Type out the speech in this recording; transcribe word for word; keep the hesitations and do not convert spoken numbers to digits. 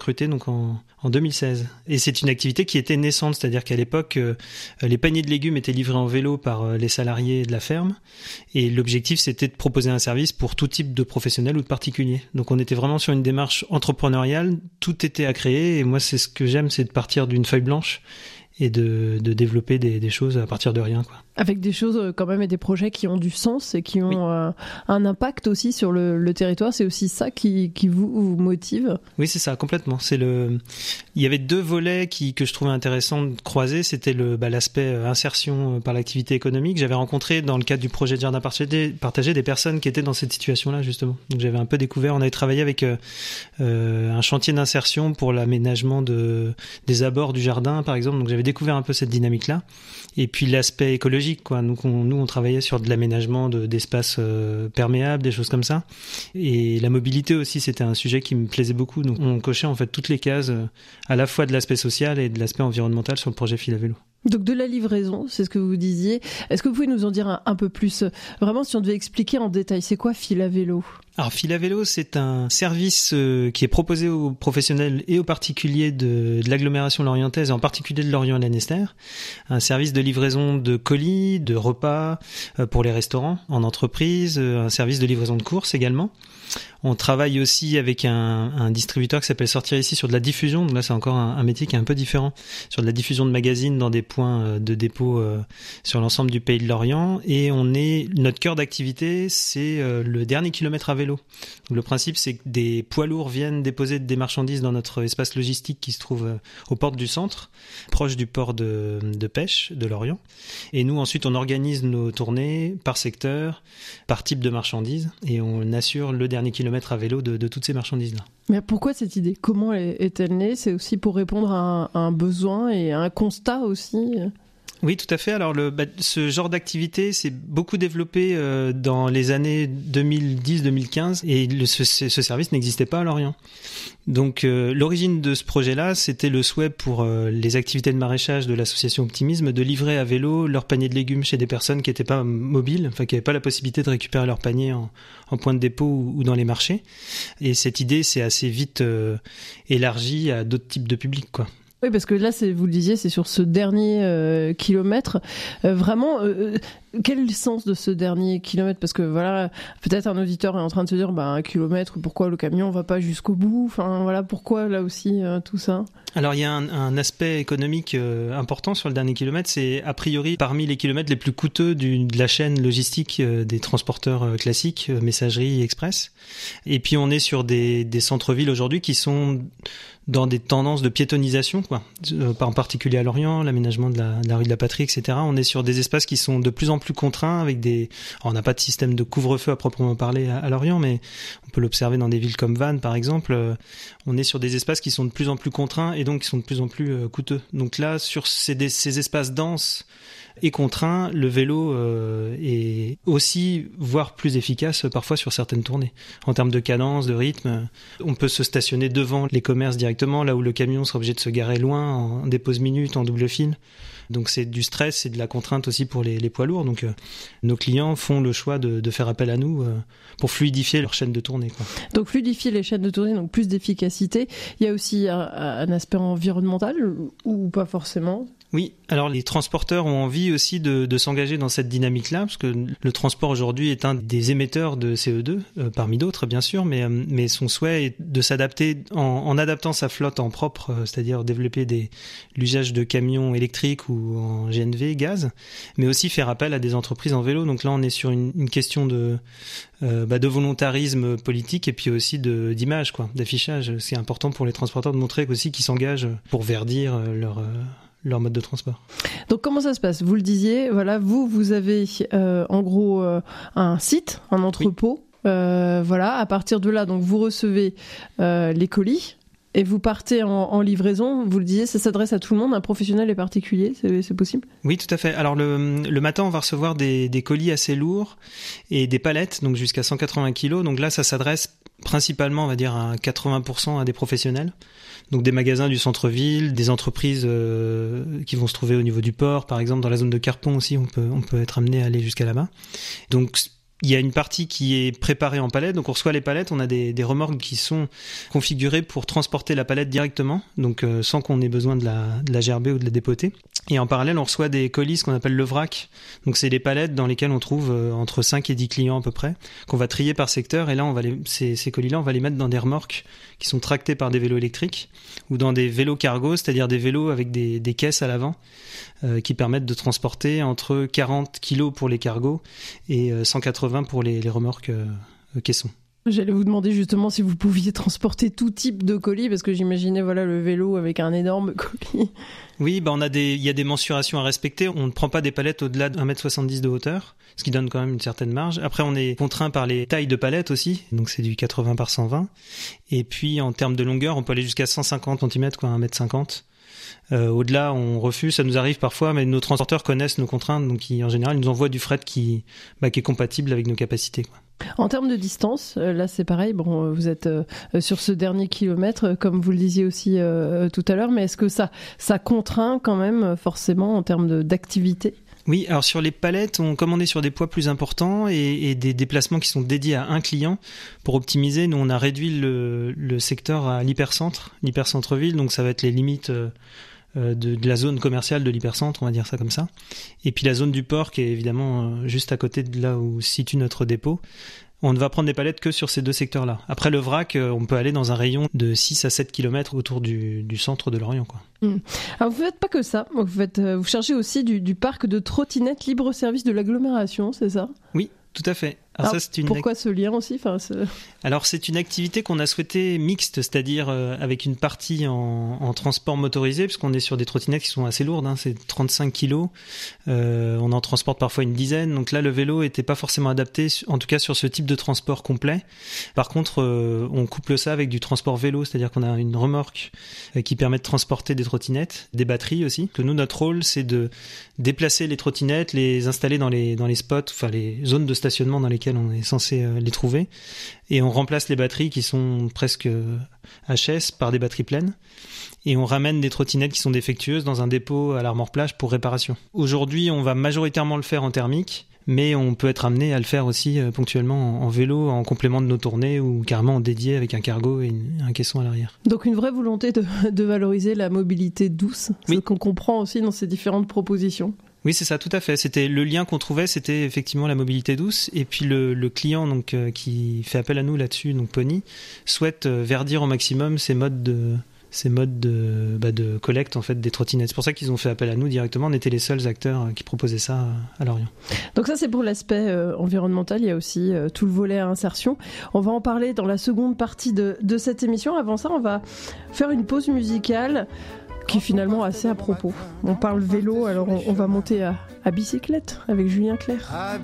recruté donc en, en deux mille seize. Et c'est une activité qui était naissante, c'est-à-dire qu'à l'époque, euh, les paniers de légumes étaient livrés en vélo par euh, les salariés de la ferme. Et l'objectif, c'était de proposer un service pour tout type de professionnels ou de particuliers. Donc on était vraiment sur une démarche entrepreneuriale, tout était à créer. Et moi, c'est ce que j'aime, c'est de partir d'une feuille blanche et de, de développer des, des choses à partir de rien, quoi. Avec des choses quand même et des projets qui ont du sens et qui ont oui. euh, un impact aussi sur le, le territoire. C'est aussi ça qui, qui vous, vous motive. Oui, c'est ça, complètement. C'est le... Il y avait deux volets qui, que je trouvais intéressant de croiser. C'était le, bah, l'aspect insertion par l'activité économique. J'avais rencontré dans le cadre du projet de jardin partagé, partagé des personnes qui étaient dans cette situation-là, justement. Donc j'avais un peu découvert, on avait travaillé avec euh, euh, un chantier d'insertion pour l'aménagement de, des abords du jardin, par exemple. Donc j'avais découvert un peu cette dynamique-là. Et puis l'aspect écologique, quoi. Donc on, nous, on travaillait sur de l'aménagement de, d'espaces euh, perméables, des choses comme ça. Et la mobilité aussi, c'était un sujet qui me plaisait beaucoup. Donc on cochait en fait toutes les cases, euh, à la fois de l'aspect social et de l'aspect environnemental sur le projet Fil à vélo. Donc de la livraison, c'est ce que vous disiez. Est-ce que vous pouvez nous en dire un, un peu plus ? Vraiment, si on devait expliquer en détail, c'est quoi Fil à vélo ? Alors Fil à vélo, c'est un service euh, qui est proposé aux professionnels et aux particuliers de, de l'agglomération lorientaise, et en particulier de Lorient et Lanester. Un service de livraison de colis, de repas euh, pour les restaurants, en entreprise, euh, un service de livraison de courses également. On travaille aussi avec un, un distributeur qui s'appelle Sortir Ici sur de la diffusion. Donc là, c'est encore un, un métier qui est un peu différent. Sur de la diffusion de magazines dans des points de dépôt euh, sur l'ensemble du pays de Lorient. Et on est, notre cœur d'activité, c'est euh, le dernier kilomètre à vélo. Donc le principe, c'est que des poids lourds viennent déposer des marchandises dans notre espace logistique qui se trouve euh, aux portes du centre, proche du port de, de pêche de Lorient. Et nous, ensuite, on organise nos tournées par secteur, par type de marchandises. Et on assure le dernier kilomètre à vélo de, de toutes ces marchandises-là. Mais pourquoi cette idée ? Comment est-elle née ? C'est aussi pour répondre à un, à un besoin et à un constat aussi ? Oui, tout à fait. Alors, le, bah, ce genre d'activité s'est beaucoup développé euh, dans les années deux mille dix deux mille quinze et le, ce, ce service n'existait pas à Lorient. Donc, euh, l'origine de ce projet-là, c'était le souhait pour euh, les activités de maraîchage de l'association Optimisme de livrer à vélo leur panier de légumes chez des personnes qui n'étaient pas mobiles, enfin qui n'avaient pas la possibilité de récupérer leur panier en, en point de dépôt ou, ou dans les marchés. Et cette idée s'est assez vite euh, élargie à d'autres types de publics, quoi. Oui, parce que là, c'est, vous le disiez, c'est sur ce dernier euh, kilomètre. Euh, vraiment, euh, quel est le sens de ce dernier kilomètre ? Parce que voilà, peut-être un auditeur est en train de se dire, bah, un kilomètre, pourquoi le camion va pas jusqu'au bout ? Enfin, voilà, pourquoi là aussi euh, tout ça ? Alors, il y a un, un aspect économique euh, important sur le dernier kilomètre. C'est a priori parmi les kilomètres les plus coûteux du, de la chaîne logistique euh, des transporteurs euh, classiques, euh, messagerie, express. Et puis, on est sur des, des centres-villes aujourd'hui qui sont dans des tendances de piétonisation, quoi. En particulier à Lorient, l'aménagement de la, de la rue de la Patrie, et cetera. On est sur des espaces qui sont de plus en plus contraints avec des... Alors, on n'a pas de système de couvre-feu à proprement parler à, à Lorient, mais on peut l'observer dans des villes comme Vannes, par exemple. On est sur des espaces qui sont de plus en plus contraints et donc qui sont de plus en plus euh, coûteux. Donc là, sur ces, des, ces espaces denses et contraints, le vélo euh, est aussi, voire plus efficace parfois sur certaines tournées. En termes de cadence, de rythme, on peut se stationner devant les commerces directement, là où le camion sera obligé de se garer loin, en dépose minute, en double fil. Donc c'est du stress, c'est de la contrainte aussi pour les, les poids lourds. Donc euh, nos clients font le choix de, de faire appel à nous euh, pour fluidifier leur chaîne de tournée, quoi. Donc fluidifier les chaînes de tournée, donc plus d'efficacité. Il y a aussi un, un aspect environnemental ou pas forcément ? Oui, alors les transporteurs ont envie aussi de, de s'engager dans cette dynamique-là, parce que le transport aujourd'hui est un des émetteurs de C O deux, euh, parmi d'autres bien sûr, mais, euh, mais son souhait est de s'adapter en, en adaptant sa flotte en propre, euh, c'est-à-dire développer des, l'usage de camions électriques ou en G N V, gaz, mais aussi faire appel à des entreprises en vélo. Donc là, on est sur une, une question de, euh, bah, de volontarisme politique et puis aussi de, d'image, quoi, d'affichage. C'est important pour les transporteurs de montrer aussi qu'ils s'engagent pour verdir leur... Euh, leur mode de transport. Donc comment ça se passe ? Vous le disiez, voilà, vous, vous avez euh, en gros euh, un site, un entrepôt. Oui. Euh, voilà, à partir de là, donc vous recevez euh, les colis et vous partez en, en livraison. Vous le disiez, ça s'adresse à tout le monde, un professionnel et particulier, c'est, c'est possible ? Oui, tout à fait. Alors le, le matin, on va recevoir des, des colis assez lourds et des palettes, donc jusqu'à cent quatre-vingts kilos. Donc là, ça s'adresse principalement, on va dire, à quatre-vingts pour cent à des professionnels. Donc des magasins du centre-ville, des entreprises euh, qui vont se trouver au niveau du port, par exemple dans la zone de Carpon aussi, on peut on peut être amené à aller jusqu'à là-bas. Donc Il y a une partie qui est préparée en palette, donc on reçoit les palettes, on a des, des remorques qui sont configurées pour transporter la palette directement, donc euh, sans qu'on ait besoin de la, de la gerber ou de la dépoter. Et en parallèle, on reçoit des colis, ce qu'on appelle le vrac. Donc c'est des palettes dans lesquelles on trouve euh, entre cinq et dix clients à peu près, qu'on va trier par secteur, et là, on va les, ces, ces colis-là, on va les mettre dans des remorques qui sont tractés par des vélos électriques, ou dans des vélos cargo, c'est-à-dire des vélos avec des, des caisses à l'avant, euh, qui permettent de transporter entre quarante kilos pour les cargos et euh, cent quatre-vingts pour les, les remorques euh, caissons. J'allais vous demander justement si vous pouviez transporter tout type de colis, parce que j'imaginais voilà, le vélo avec un énorme colis. Oui, bah on a des, il y a des mensurations à respecter. On ne prend pas des palettes au-delà de un mètre soixante-dix de hauteur, ce qui donne quand même une certaine marge. Après, on est contraint par les tailles de palettes aussi, donc c'est du quatre-vingts par cent vingt. Et puis, en termes de longueur, on peut aller jusqu'à cent cinquante centimètres, quoi, un mètre cinquante. Euh, au-delà, on refuse, ça nous arrive parfois, mais nos transporteurs connaissent nos contraintes, donc ils, en général, ils nous envoient du fret qui, bah, qui est compatible avec nos capacités, quoi. En termes de distance, là c'est pareil, bon, vous êtes euh, sur ce dernier kilomètre, comme vous le disiez aussi euh, tout à l'heure, mais est-ce que ça, ça contraint quand même forcément en termes de, d'activité ? Oui, alors sur les palettes, on, comme on est sur des poids plus importants et, et des déplacements qui sont dédiés à un client, pour optimiser, nous on a réduit le, le secteur à l'hypercentre, l'hypercentre-ville, donc ça va être les limites euh, de, de la zone commerciale de l'hypercentre, on va dire ça comme ça. Et puis la zone du port qui est évidemment euh, juste à côté de là où se situe notre dépôt. On ne va prendre des palettes que sur ces deux secteurs-là. Après le vrac, on peut aller dans un rayon de six à sept kilomètres autour du, du centre de Lorient, quoi. Mmh. Alors vous ne faites pas que ça, vous, faites, vous cherchez aussi du, du parc de trottinettes libre-service de l'agglomération, c'est ça ? Oui, tout à fait. Alors Alors, ça, c'est une pourquoi ce lien aussi enfin, ce... Alors c'est une activité qu'on a souhaité mixte, c'est-à-dire euh, avec une partie en, en transport motorisé, puisqu'on est sur des trottinettes qui sont assez lourdes, hein, c'est trente-cinq kilos, euh, on en transporte parfois une dizaine, donc là le vélo était pas forcément adapté, en tout cas sur ce type de transport complet. Par contre, euh, on couple ça avec du transport vélo, c'est-à-dire qu'on a une remorque euh, qui permet de transporter des trottinettes, des batteries aussi. Que nous, notre rôle, c'est de déplacer les trottinettes, les installer dans les, dans les spots, enfin les zones de stationnement dans lesquelles on est censé euh, les trouver, et on remplace les batteries qui sont presque H S par des batteries pleines, et on ramène des trottinettes qui sont défectueuses dans un dépôt à l'Armor-Plage pour réparation. Aujourd'hui, on va majoritairement le faire en thermique, mais on peut être amené à le faire aussi euh, ponctuellement en, en vélo, en complément de nos tournées, ou carrément en dédié avec un cargo et une, un caisson à l'arrière. Donc une vraie volonté de, de valoriser la mobilité douce, oui. Ce qu'on comprend aussi dans ces différentes propositions. Oui, c'est ça, tout à fait. C'était le lien qu'on trouvait, c'était effectivement la mobilité douce. Et puis le, le client donc euh, qui fait appel à nous là-dessus, donc Pony, souhaite euh, verdir au maximum ces modes de ces modes de, bah, de collecte en fait des trottinettes. C'est pour ça qu'ils ont fait appel à nous directement. On était les seuls acteurs qui proposaient ça à Lorient. Donc ça c'est pour l'aspect euh, environnemental. Il y a aussi euh, tout le volet à insertion. On va en parler dans la seconde partie de, de cette émission. Avant ça, on va faire une pause musicale qui est finalement assez à propos. On parle vélo, alors on, on va monter à, à bicyclette avec Julien Clerc.